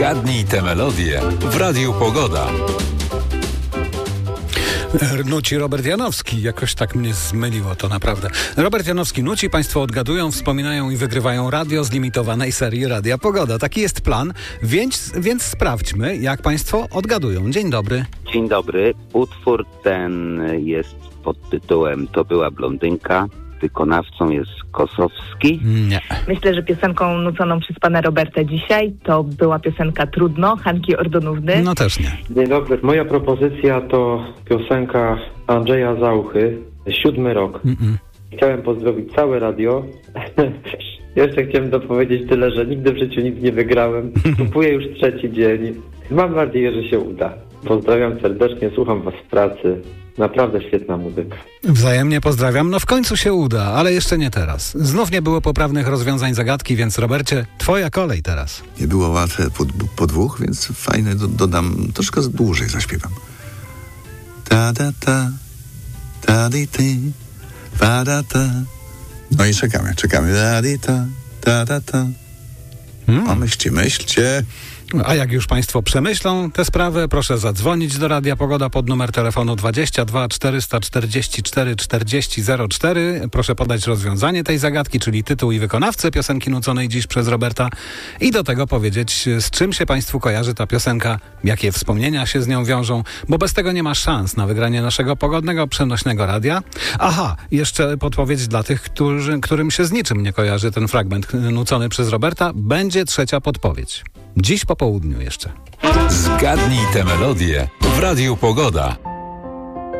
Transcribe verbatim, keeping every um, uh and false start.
Zgadnij tę melodię w Radiu Pogoda. Nuci Robert Janowski. Jakoś tak mnie zmyliło to naprawdę. Robert Janowski nuci, państwo odgadują, wspominają i wygrywają radio z limitowanej serii Radia Pogoda. Taki jest plan, więc, więc sprawdźmy, jak państwo odgadują. Dzień dobry. Dzień dobry. Utwór ten jest pod tytułem To była blondynka. Wykonawcą jest Kosowski. Nie. Myślę, że piosenką nuconą przez pana Roberta dzisiaj to była piosenka Trudno, Hanki Ordonówny. No też nie. Dzień dobry. Moja propozycja to piosenka Andrzeja Zauchy, Siódmy rok. Mm-mm. Chciałem pozdrowić całe radio. Jeszcze chciałem dopowiedzieć tyle, że nigdy w życiu nic nie wygrałem. Kupuję już trzeci dzień. Mam nadzieję, że się uda. Pozdrawiam serdecznie, słucham was w pracy. Naprawdę świetna muzyka. Wzajemnie pozdrawiam. No w końcu się uda, ale jeszcze nie teraz. Znów nie było poprawnych rozwiązań zagadki, więc Robercie, twoja kolej teraz. Nie było łatwe po, po dwóch, więc fajne do, dodam, troszkę dłużej zaśpiewam. Ta da ta, ta di ty, fa da ta. No i czekamy, czekamy. Da di ta, ta da ta. Hmm. O, myślcie, myślcie. A jak już państwo przemyślą tę sprawę, proszę zadzwonić do Radia Pogoda pod numer telefonu dwadzieścia dwa czterysta czterdzieści cztery czterdzieści zero cztery. Proszę podać rozwiązanie tej zagadki, czyli tytuł i wykonawcę piosenki nuconej dziś przez Roberta i do tego powiedzieć, z czym się państwu kojarzy ta piosenka, jakie wspomnienia się z nią wiążą, bo bez tego nie ma szans na wygranie naszego pogodnego, przenośnego radia. Aha, jeszcze podpowiedź dla tych, którzy, którym się z niczym nie kojarzy ten fragment nucony przez Roberta. Będzie trzecia podpowiedź. Dziś po południu jeszcze. Zgadnij tę melodię w Radiu Pogoda.